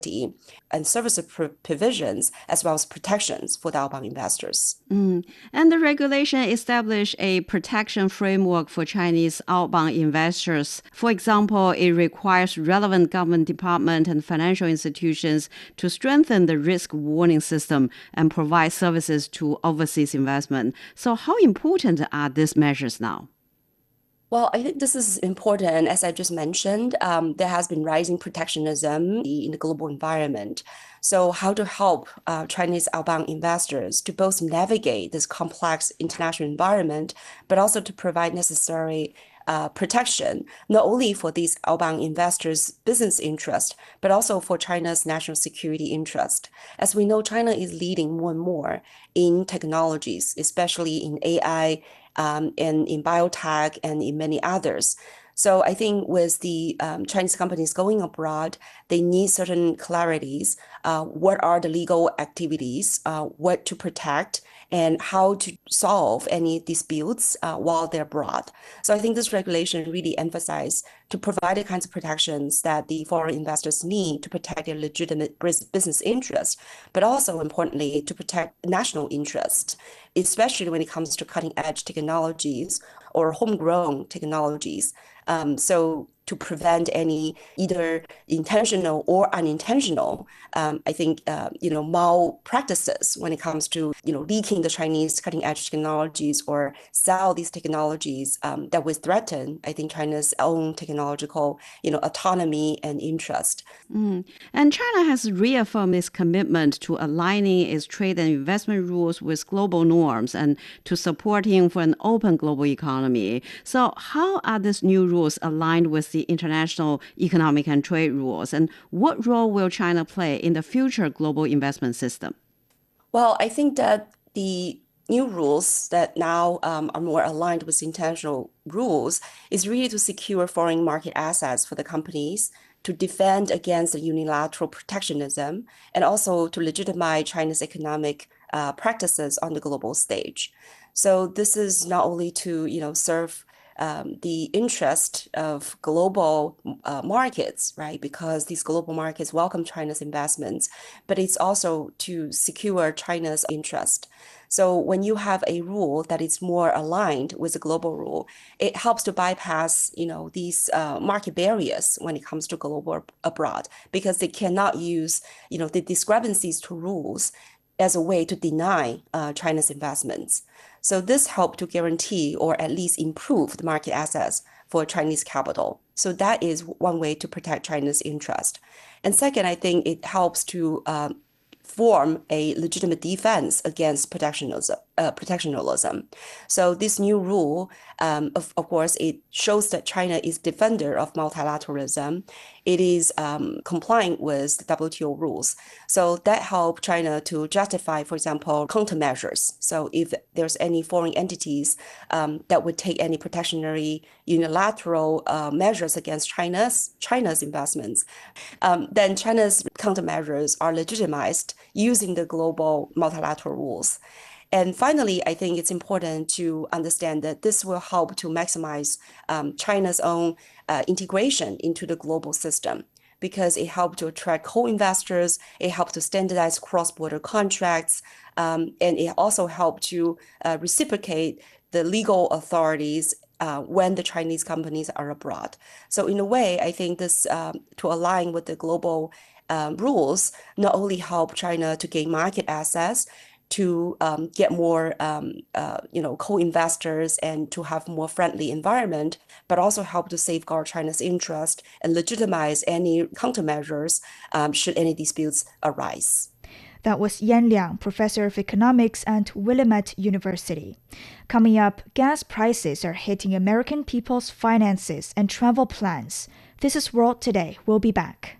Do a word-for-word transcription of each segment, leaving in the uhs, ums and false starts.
and service provisions as well as protections for the outbound investors. Mm. And the regulation established a protection framework for Chinese outbound investors. For example, it requires relevant government departments and financial institutions to strengthen the risk warning system and provide services to overseas investment. So how important are these measures now? Well, I think this is important. As I just mentioned, um, there has been rising protectionism in the global environment. So how to help uh, Chinese outbound investors to both navigate this complex international environment, but also to provide necessary uh, protection, not only for these outbound investors' business interest, but also for China's national security interest. As we know, China is leading more and more in technologies, especially in A I, Um, and in biotech and in many others. So I think with the um, Chinese companies going abroad, they need certain clarities. Uh, what are the legal activities, uh, what to protect, and how to solve any disputes uh, while they're abroad. So I think this regulation really emphasizes to provide the kinds of protections that the foreign investors need to protect their legitimate business interests, but also importantly, to protect national interests, especially when it comes to cutting edge technologies or homegrown technologies. Um, so to prevent any either intentional or unintentional, um, I think, uh, you know, malpractices when it comes to, you know, leaking the Chinese cutting edge technologies or sell these technologies um, that would threaten, I think, China's own technological, you know, autonomy and interest. Mm. And China has reaffirmed its commitment to aligning its trade and investment rules with global norms and to supporting for an open global economy. So how are these new rules aligned with the international economic and trade rules? And what role will China play in the future global investment system? Well, I think that the new rules that now um, are more aligned with international rules is really to secure foreign market assets for the companies, to defend against the unilateral protectionism, and also to legitimize China's economic uh, practices on the global stage. So this is not only to, you know, serve um, the interest of global uh, markets, right? Because these global markets welcome China's investments, but it's also to secure China's interest. So when you have a rule that is more aligned with the global rule, it helps to bypass, you know, these uh, market barriers when it comes to global abroad, because they cannot use, you know, the discrepancies to rules as a way to deny uh, China's investments. So this helped to guarantee or at least improve the market access for Chinese capital. So that is one way to protect China's interest. And second, I think it helps to um, form a legitimate defense against protectionism. Uh, protectionism. So this new rule, um, of, of course, it shows that China is defender of multilateralism. It is um, complying with the W T O rules. So that helps China to justify, for example, countermeasures. So if there's any foreign entities um, that would take any protectionary unilateral uh, measures against China's China's investments, um, then China's countermeasures are legitimized using the global multilateral rules. And finally, I think it's important to understand that this will help to maximize um, China's own uh, integration into the global system, because it helped to attract co-investors, it helped to standardize cross-border contracts, um, and it also helped to uh, reciprocate the legal authorities uh, when the Chinese companies are abroad. So in a way, I think this, um, to align with the global um, rules, not only help China to gain market access, to um, get more, um, uh, you know, co-investors and to have more friendly environment, but also help to safeguard China's interest and legitimize any countermeasures um, should any disputes arise. That was Yan Liang, professor of economics at Willamette University. Coming up, gas prices are hitting American people's finances and travel plans. This is World Today. We'll be back.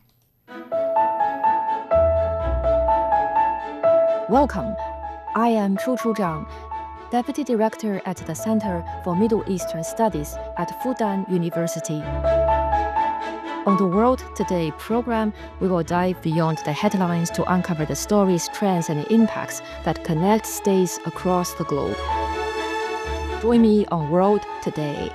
Welcome. I am Chu Chu Zhang, Deputy Director at the Center for Middle Eastern Studies at Fudan University. On the World Today program, we will dive beyond the headlines to uncover the stories, trends, and impacts that connect states across the globe. Join me on World Today.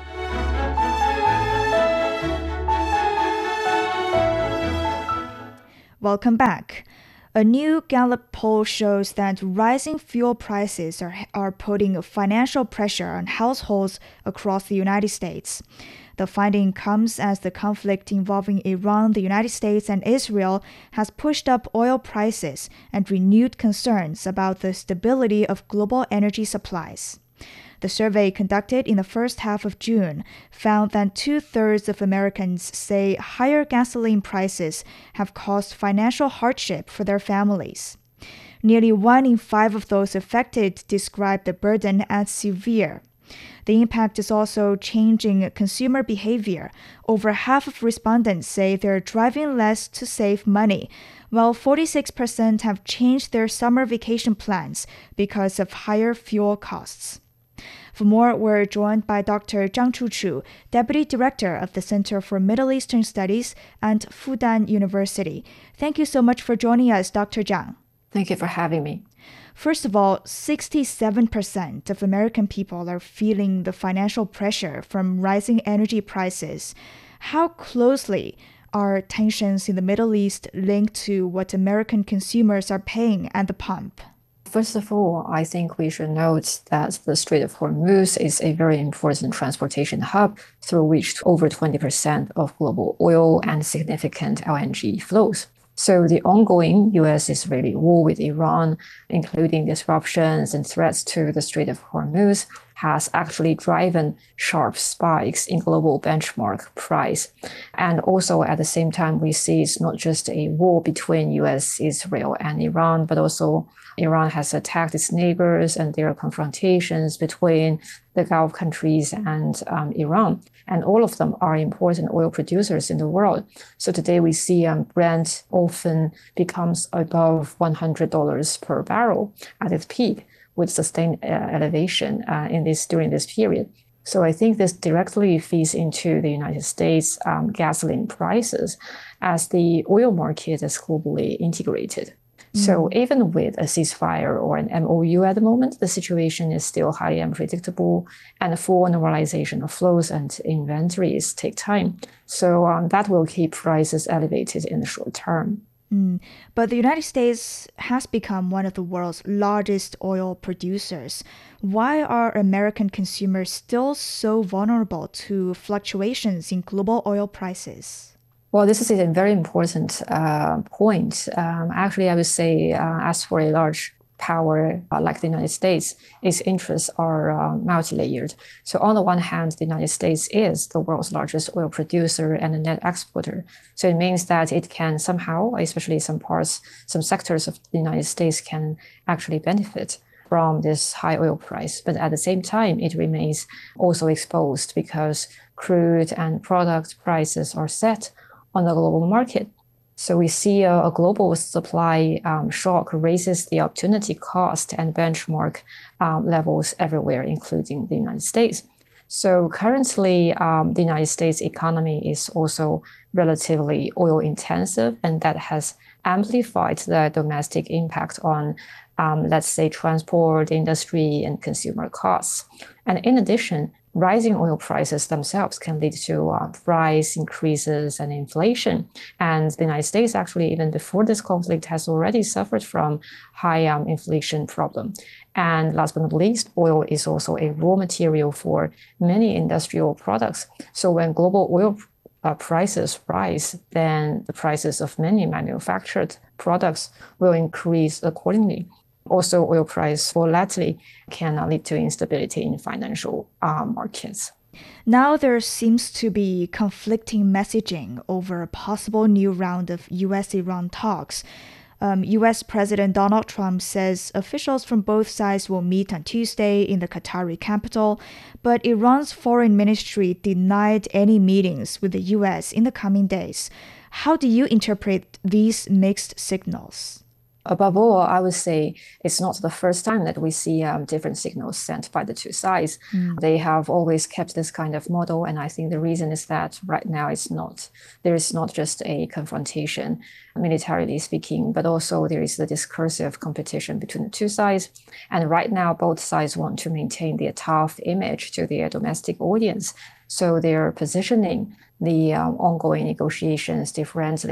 Welcome back. A new Gallup poll shows that rising fuel prices are, are putting financial pressure on households across the United States. The finding comes as the conflict involving Iran, the United States, and Israel has pushed up oil prices and renewed concerns about the stability of global energy supplies. The survey conducted in the first half of June found that two-thirds of Americans say higher gasoline prices have caused financial hardship for their families. Nearly one in five of those affected described the burden as severe. The impact is also changing consumer behavior. Over half of respondents say they're driving less to save money, while forty-six percent have changed their summer vacation plans because of higher fuel costs. For more, we're joined by Doctor Zhang Chuchu, Deputy Director of the Center for Middle Eastern Studies at Fudan University. Thank you so much for joining us, Doctor Zhang. Thank you for having me. First of all, sixty-seven percent of American people are feeling the financial pressure from rising energy prices. How closely are tensions in the Middle East linked to what American consumers are paying at the pump? First of all, I think we should note that the Strait of Hormuz is a very important transportation hub through which over twenty percent of global oil and significant L N G flows. So the ongoing U S-Israeli war with Iran, including disruptions and threats to the Strait of Hormuz, has actually driven sharp spikes in global benchmark price. And also at the same time, we see it's not just a war between U S, Israel, and Iran, but also Iran has attacked its neighbors, and there are confrontations between the Gulf countries and um, Iran. And all of them are important oil producers in the world. So today we see um, Brent often becomes above one hundred dollars per barrel at its peak, with sustained uh, elevation uh, in this during this period. So I think this directly feeds into the United States um, gasoline prices as the oil market is globally integrated. So even with a ceasefire or an M O U at the moment, the situation is still highly unpredictable, and the full normalization of flows and inventories take time. So um, that will keep prices elevated in the short term. Mm. But the United States has become one of the world's largest oil producers. Why are American consumers still so vulnerable to fluctuations in global oil prices? Well, this is a very important uh, point. Um, actually, I would say uh, as for a large power uh, like the United States, its interests are uh, multi-layered. So on the one hand, the United States is the world's largest oil producer and a net exporter. So it means that it can somehow, especially some parts, some sectors of the United States can actually benefit from this high oil price. But at the same time, it remains also exposed because crude and product prices are set on the global market. So we see a, a global supply um, shock raises the opportunity cost and benchmark um, levels everywhere, including the United States. So currently, um, the United States economy is also relatively oil intensive, and that has amplified the domestic impact on, um, let's say, transport, industry, and consumer costs. And in addition, rising oil prices themselves can lead to uh, price increases and inflation. And the United States, actually, even before this conflict, has already suffered from high um, inflation problem. And last but not least, oil is also a raw material for many industrial products. So when global oil uh, prices rise, then the prices of many manufactured products will increase accordingly. Also, oil price volatility can lead to instability in financial uh, markets. Now there seems to be conflicting messaging over a possible new round of U S-Iran talks. Um, U S President Donald Trump says officials from both sides will meet on Tuesday in the Qatari capital, but Iran's foreign ministry denied any meetings with the U S in the coming days. How do you interpret these mixed signals? Above all, I would say it's not the first time that we see um, different signals sent by the two sides. Mm. They have always kept this kind of model, and I think the reason is that right now it's not, there is not just a confrontation, militarily speaking, but also there is the discursive competition between the two sides. And right now, both sides want to maintain their tough image to their domestic audience. So they're positioning the um, ongoing negotiations differently.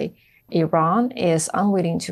Iran is unwilling to